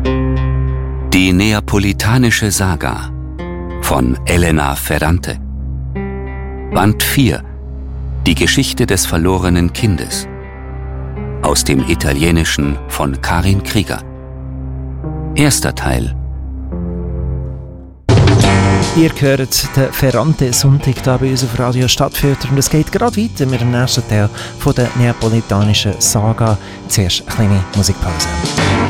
Die neapolitanische Saga von Elena Ferrante. Band 4. Die Geschichte des verlorenen Kindes. Aus dem Italienischen von Karin Krieger. Erster Teil. Ihr hört den Ferrante-Sonntag hier bei uns auf Radio Stadtfilter und es geht gerade weiter mit dem nächsten Teil von der neapolitanischen Saga. Zuerst eine kleine Musikpause.